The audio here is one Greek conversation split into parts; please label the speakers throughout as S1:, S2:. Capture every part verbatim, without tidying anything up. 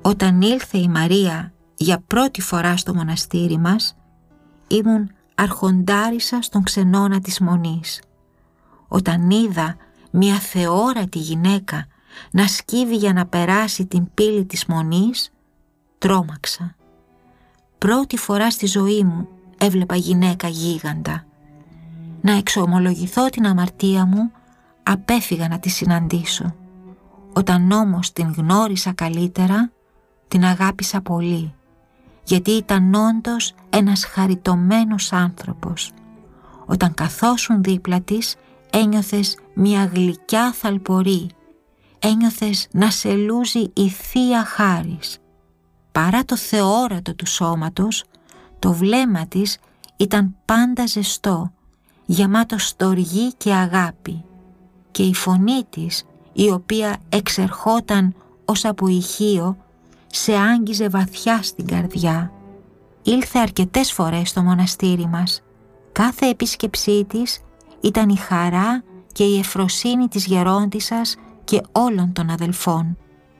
S1: Όταν ήλθε η Μαρία για πρώτη φορά στο μοναστήρι μας, ήμουν αρχοντάρισα στον ξενώνα της Μονής. Όταν είδα μια θεόρατη γυναίκα να σκύβει για να περάσει την πύλη της Μονής, τρόμαξα. Πρώτη φορά στη ζωή μου έβλεπα γυναίκα γίγαντα. Να εξομολογηθώ την αμαρτία μου, απέφυγα να τη συναντήσω. Όταν όμως την γνώρισα καλύτερα, την αγάπησα πολύ, γιατί ήταν όντως ένας χαριτωμένος άνθρωπος. Όταν καθόσουν δίπλα της, ένιωθες μια γλυκιά θαλπορή, ένιωθες να σε λούζει η Θεία Χάρις. Παρά το θεόρατο του σώματος, το βλέμμα της ήταν πάντα ζεστό, γεμάτο στοργή και αγάπη, και η φωνή της, η οποία εξερχόταν ως από ηχείο, σε άγγιζε βαθιά στην καρδιά. Ήλθε αρκετές φορές στο μοναστήρι μας. Κάθε επίσκεψή της ήταν η χαρά και η ευφροσύνη της γερόντισσας και όλων των αδελφών.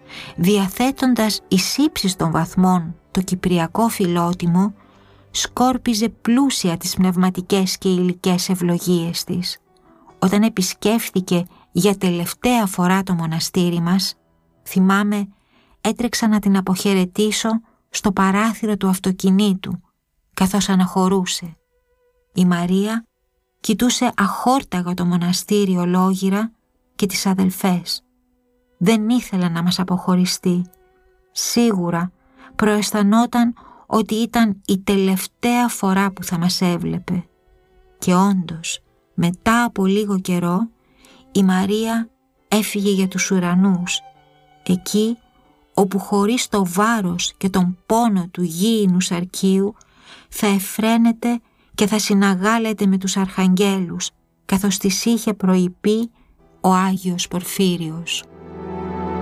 S1: Διαθέτοντας εις ύψιστων βαθμών το κυπριακό φιλότιμο, σκόρπιζε πλούσια τις πνευματικές και υλικές ευλογίες της. Όταν επισκέφθηκε για τελευταία φορά το μοναστήρι μας, θυμάμαι, έτρεξα να την αποχαιρετήσω στο παράθυρο του αυτοκινήτου, καθώς αναχωρούσε. Η Μαρία κοιτούσε αχόρταγα το μοναστήρι ολόγυρα και τις αδελφές. Δεν ήθελε να μας αποχωριστεί. Σίγουρα προαισθανόταν ότι ήταν η τελευταία φορά που θα μας έβλεπε. Και όντως, μετά από λίγο καιρό, η Μαρία έφυγε για τους ουρανούς, εκεί όπου χωρίς το βάρος και τον πόνο του γήινου σαρκίου θα εφραίνεται και θα συναγάλεται με τους αρχαγγέλους, καθώς της είχε προειπεί ο Άγιος Πορφύριος.